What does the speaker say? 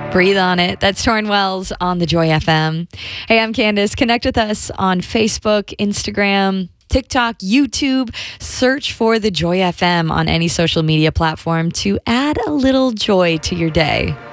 Breathe on it. That's Torrin Wells on the Joy FM. Hey, I'm Candace. Connect with us on Facebook, Instagram, TikTok, YouTube. Search for the Joy FM on any social media platform to add a little joy to your day.